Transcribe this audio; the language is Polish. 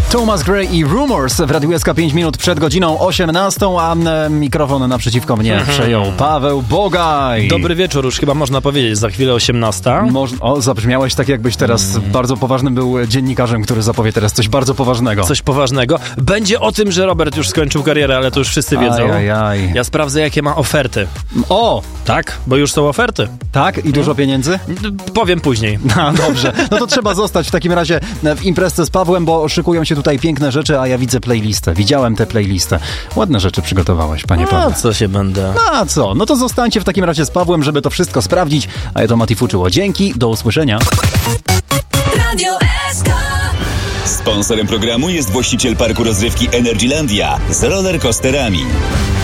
Thomas Gray i Rumors w Radiu SK 5 minut przed godziną 18, a mikrofon naprzeciwko mnie przejął Paweł Bogaj. Dobry wieczór, już chyba można powiedzieć, za chwilę 18. Zabrzmiałeś tak, jakbyś teraz bardzo poważnym był dziennikarzem, który zapowie teraz coś bardzo poważnego. Coś poważnego. Będzie o tym, że Robert już skończył karierę, ale to już wszyscy wiedzą. Ajajaj. Ja sprawdzę, jakie ma oferty. O! Tak, bo już są oferty. Tak? I dużo pieniędzy? Powiem później. No dobrze. No to trzeba zostać w takim razie w imprezce z Pawłem, bo szykują się tutaj piękne rzeczy, a ja widzę playlistę. Widziałem tę playlistę. Ładne rzeczy przygotowałeś, panie Pawle. A co się będę? A co? No to zostańcie w takim razie z Pawłem, żeby to wszystko sprawdzić. A ja to Mati Fuczyło. Dzięki, do usłyszenia. Radio SK. Sponsorem programu jest właściciel parku rozrywki Energylandia z rollercoasterami.